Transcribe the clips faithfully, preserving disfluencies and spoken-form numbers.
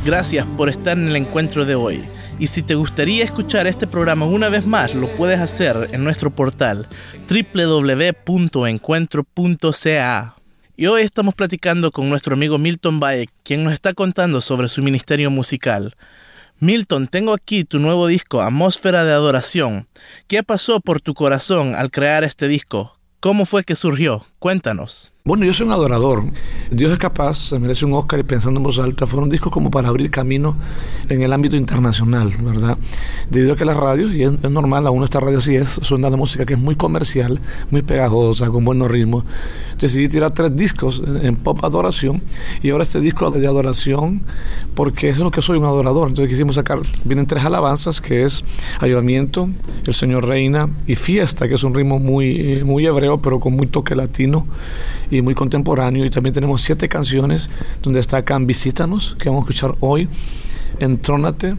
Gracias por estar en el encuentro de hoy. Y si te gustaría escuchar este programa una vez más, lo puedes hacer en nuestro portal doble u doble u doble u punto encuentro punto c a. Y hoy estamos platicando con nuestro amigo Milton Valle, quien nos está contando sobre su ministerio musical. Milton, tengo aquí tu nuevo disco, Atmósfera de Adoración. ¿Qué pasó por tu corazón al crear este disco? ¿Cómo fue que surgió? Cuéntanos. Bueno, yo soy un adorador. Dios es capaz, se merece un Oscar y Pensando en Voz Alta fueron discos como para abrir camino en el ámbito internacional, ¿verdad? Debido a que las radios, y es, es normal, aún esta radio así es, suena la música que es muy comercial, muy pegajosa, con buenos ritmos. Decidí tirar tres discos en pop adoración y ahora este disco de adoración, porque eso es lo que soy, un adorador. Entonces quisimos sacar, vienen tres alabanzas, que es Avivamiento, El Señor Reina y Fiesta, que es un ritmo muy, muy hebreo, pero con muy toque latino y muy contemporáneo. Y también tenemos siete canciones donde destacan Visítanos, que vamos a escuchar hoy, Entrónate,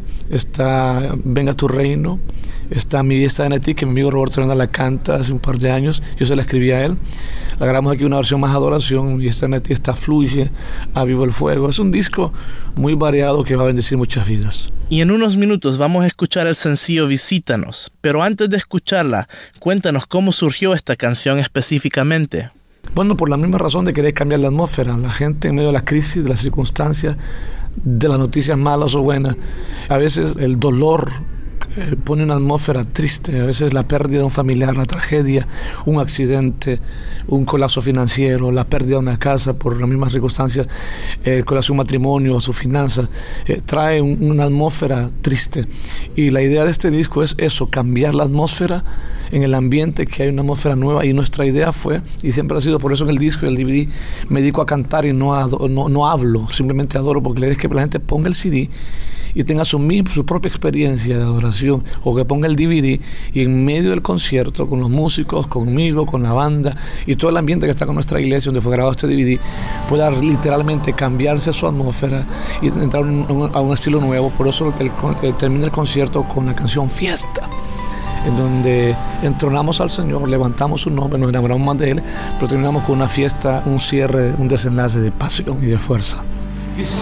está Venga tu Reino, está Mi vida está en ti, que mi amigo Roberto Hernández la canta hace un par de años, yo se la escribí a él. La grabamos aquí una versión más adoración. Mi vida está en ti, está Fluye, A Vivo el Fuego. Es un disco muy variado que va a bendecir muchas vidas. Y en unos minutos vamos a escuchar el sencillo Visítanos, pero antes de escucharla, cuéntanos cómo surgió esta canción específicamente. Bueno, por la misma razón de querer cambiar la atmósfera. La gente en medio de la crisis, de las circunstancias, de las noticias malas o buenas, a veces el dolor eh, pone una atmósfera triste, a veces la pérdida de un familiar, la tragedia, un accidente, un colapso financiero, la pérdida de una casa por las mismas circunstancias, eh, el colapso de un matrimonio o sus finanzas, eh, trae un, una atmósfera triste. Y la idea de este disco es eso, cambiar la atmósfera en el ambiente, que hay una atmósfera nueva. Y nuestra idea fue, y siempre ha sido, por eso en el disco y el D V D me dedico a cantar y no, a, no, no hablo, simplemente adoro, porque la idea es que la gente ponga el C D y tenga su, su propia experiencia de adoración, o que ponga el D V D y en medio del concierto, con los músicos, conmigo, con la banda y todo el ambiente que está con nuestra iglesia donde fue grabado este D V D, pueda literalmente cambiarse su atmósfera y entrar a un, a un estilo nuevo. Por eso el, el, termina el concierto con la canción Fiesta, en donde entronamos al Señor, levantamos su nombre, nos enamoramos más de Él, pero terminamos con una fiesta, un cierre, un desenlace de pasión y de fuerza.